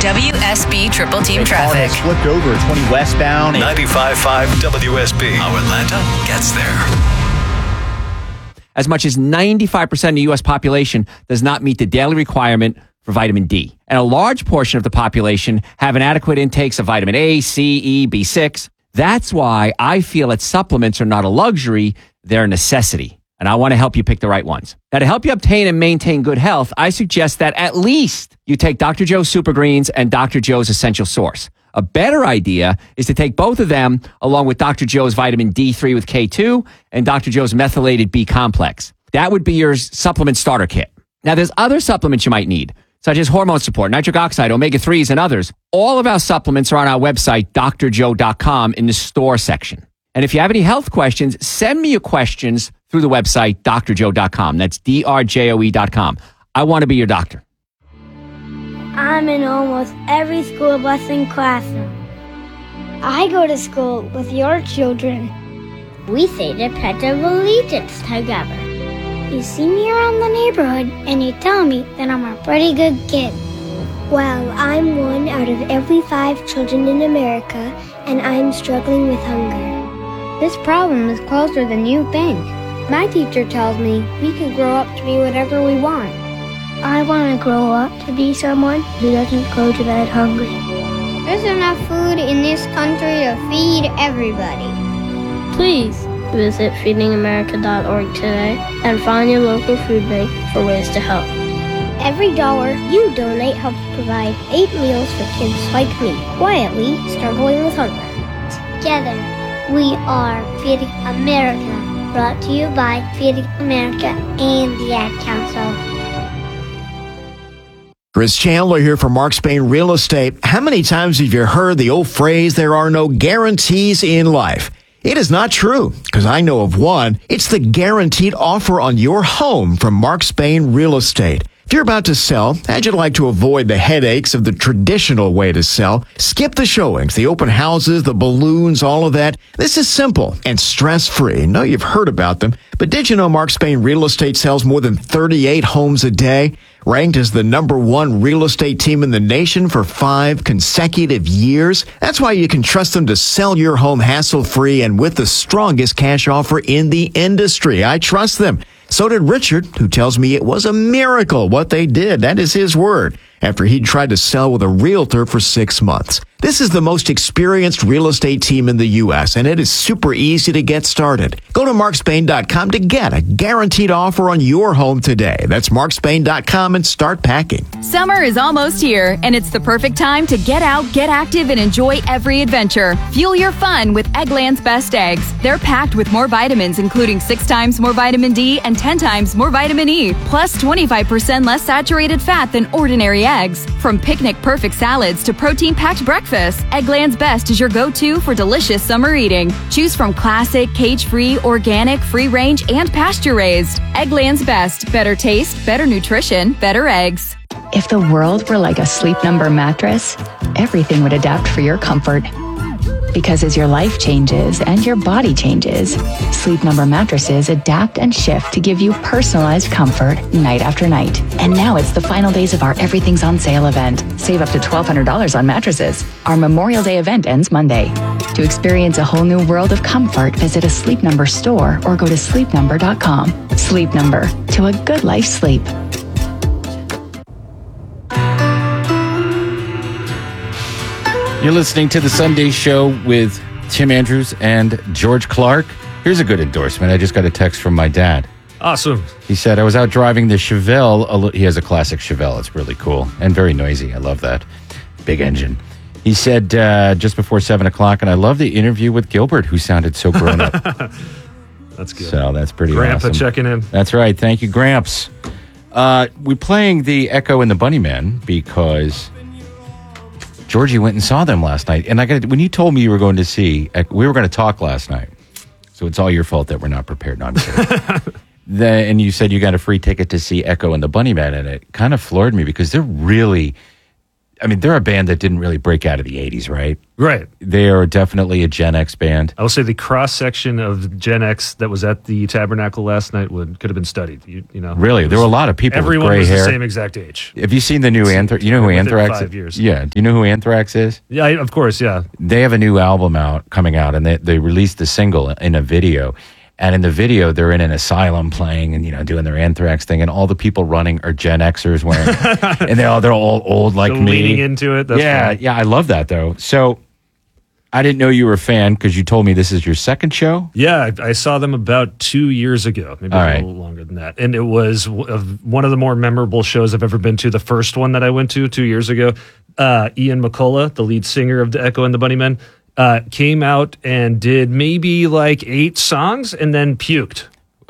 WSB Triple Team Car Traffic. has flipped over 20 westbound. 95.5 WSB. How Atlanta gets there. As much as 95% of the U.S. population does not meet the daily requirement for vitamin D. And a large portion of the population have inadequate intakes of vitamin A, C, E, B6. That's why I feel that supplements are not a luxury, they're a necessity. And I want to help you pick the right ones. Now, to help you obtain and maintain good health, I suggest that at least you take Dr. Joe's Super Greens and Dr. Joe's Essential Source. A better idea is to take both of them along with Dr. Joe's vitamin D3 with K2 and Dr. Joe's methylated B complex. That would be your supplement starter kit. Now, there's other supplements you might need, such as hormone support, nitric oxide, omega-3s, and others. All of our supplements are on our website, drjoe.com, in the store section. And if you have any health questions, send me your questions through the website, drjoe.com. That's drjoe.com. I want to be your doctor. I'm in almost every school bus and classroom. I go to school with your children. We say the Pledge of Allegiance together. You see me around the neighborhood and you tell me that I'm a pretty good kid. Well, I'm one out of every 5 children in America, and I'm struggling with hunger. This problem is closer than you think. My teacher tells me we can grow up to be whatever we want. I want to grow up to be someone who doesn't go to bed hungry. There's enough food in this country to feed everybody. Please visit feedingamerica.org today and find your local food bank for ways to help. Every dollar you donate helps provide 8 meals for kids like me, quietly struggling with hunger. Together, we are Feeding America, brought to you by Feeding America and the Ad Council. Chris Chandler here for Mark Spain Real Estate. How many times have you heard the old phrase, there are no guarantees in life? It is not true, because I know of one. It's the guaranteed offer on your home from Mark Spain Real Estate. If you're about to sell, how'd you like to avoid the headaches of the traditional way to sell? Skip the showings, the open houses, the balloons, all of that. This is simple and stress-free. No, you've heard about them, but did you know Mark Spain Real Estate sells more than 38 homes a day? Ranked as the #1 real estate team in the nation for 5 consecutive years. That's why you can trust them to sell your home hassle-free and with the strongest cash offer in the industry. I trust them. So did Richard, who tells me it was a miracle what they did. That is his word. After he'd tried to sell with a realtor for 6 months. This is the most experienced real estate team in the U.S., and it is super easy to get started. Go to markspain.com to get a guaranteed offer on your home today. That's markspain.com and start packing. Summer is almost here, and it's the perfect time to get out, get active, and enjoy every adventure. Fuel your fun with Eggland's Best Eggs. They're packed with more vitamins, including 6 times more vitamin D and 10 times more vitamin E, plus 25% less saturated fat than ordinary eggs. From picnic-perfect salads to protein-packed breakfast, Eggland's Best is your go-to for delicious summer eating. Choose from classic, cage-free, organic, free-range, and pasture-raised. Eggland's Best. Better taste, better nutrition, better eggs. If the world were like a Sleep Number mattress, everything would adapt for your comfort. Because as your life changes and your body changes, Sleep Number mattresses adapt and shift to give you personalized comfort night after night. And now it's the final days of our Everything's on Sale event. Save up to $1,200 on mattresses. Our Memorial Day event ends Monday. To experience a whole new world of comfort, visit a Sleep Number store or go to sleepnumber.com. Sleep Number. To a good life sleep. You're listening to The Sunday Show with Tim Andrews and George Clark. Here's a good endorsement. I just got a text from my dad. Awesome. He said, I was out driving the Chevelle. He has a classic Chevelle. It's really cool and very noisy. I love that. Big engine. He said just before 7 o'clock, and I love the interview with Gilbert, who sounded so grown up. That's good. So that's pretty Grandpa awesome. checking in. That's right. Thank you, Gramps. We're playing the Echo and the Bunnymen because Georgie went and saw them last night. And when you told me you were going to see, we were going to talk last night. So it's all your fault that we're not prepared. No, I'm kidding. And you said you got a free ticket to see Echo and the Bunnymen, and it kind of floored me because they're really I mean, they're a band that didn't really break out of the 80s, right? Right. They are definitely a Gen X band. I will say the cross section of Gen X that was at the Tabernacle last night could have been studied. You know, Really? There were a lot of people with everyone gray was hair. the same exact age. Have you seen the new Anthrax? You know who Within Anthrax 5 is? years. Yeah. Do you know who Anthrax is? Yeah, of course. Yeah. They have a new album coming out, and they released the single in a video. And in the video, they're in an asylum playing and, you know, doing their Anthrax thing. And all the people running are Gen Xers wearing, and they're all old like So me. leaning into it. That's funny. Yeah. I love that though. So I didn't know you were a fan because you told me this is your second show. Yeah, I saw them about 2 years ago, maybe a little longer than that. And it was one of the more memorable shows I've ever been to. The first one that I went to 2 years ago, Ian McCullough, the lead singer of the Echo and the Bunnymen, came out and did maybe like 8 songs and then puked.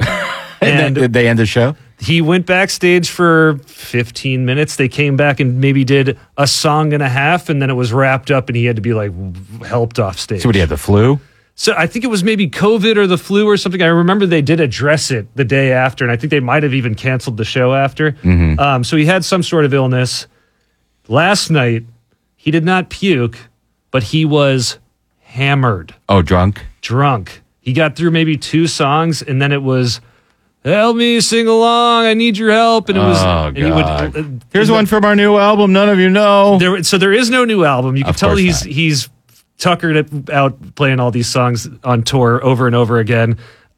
And did they end the show? He went backstage for 15 minutes. They came back and maybe did a song and a half, and then it was wrapped up, and he had to be like helped off stage. So, what, he had the flu? So I think it was maybe COVID or the flu or something. I remember they did address it the day after, and I think they might have even canceled the show after. Mm-hmm. So he had some sort of illness. Last night, he did not puke, but he was hammered. Oh, drunk? Drunk. He got through maybe 2 songs, and then it was, help me sing along, I need your help. And it was, God. and he would, Here's one from our new album, None of You Know. so there is no new album. You can Of tell course he's tuckered out playing all these songs on tour over and over again.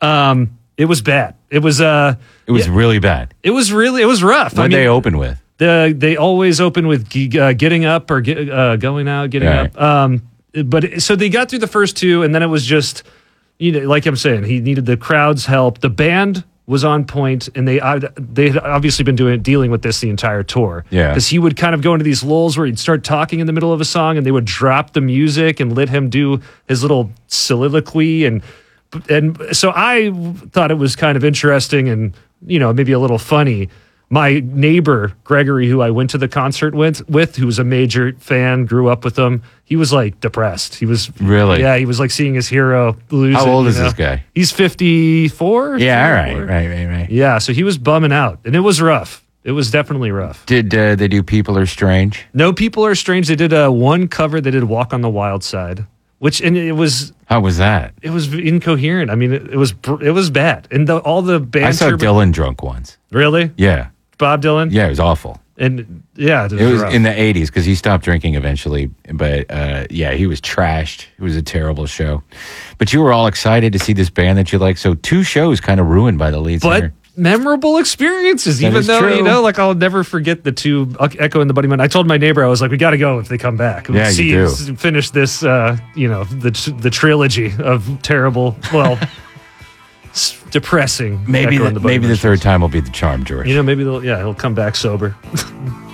It was bad. It was really bad. It was rough. What did they open with? They always open with getting up or going out, getting Right. up. But so they got through the first 2, and then it was just, you know, like I'm saying, he needed the crowd's help. The band was on point, and they had obviously been dealing with this the entire tour. Yeah. Because he would kind of go into these lulls where he'd start talking in the middle of a song, and they would drop the music and let him do his little soliloquy, and so I thought it was kind of interesting and, you know, maybe a little funny. My neighbor, Gregory, who I went to the concert with, who was a major fan, grew up with him, he was like depressed. He was Really? Yeah, he was like seeing his hero lose. How it, old you is know? this guy? He's 54. Yeah, all 54. right. Yeah, so he was bumming out, and it was rough. It was definitely rough. Did they do People Are Strange? No, People Are Strange. They did one cover. They did Walk on the Wild Side, and it was. How was that? It was incoherent. I mean, it was bad, and all the bands. I saw Dylan drunk once. Really? Yeah. Bob Dylan? Yeah, it was awful. And yeah, It was rough. in the 80s because he stopped drinking eventually. But yeah, he was trashed. It was a terrible show. But you were all excited to see this band that you like. So 2 shows kind of ruined by the lead singer. Memorable experiences, That even is though, true. you know, like I'll never forget the 2, Echo and the Bunnymen. I told my neighbor, I was like, we got to go if they come back. Yeah, you do. Finish this, you know, the trilogy of terrible, well, depressing. Maybe Echo and maybe Bunnymen the shows. third time will be the charm, George. You know, maybe he'll come back sober.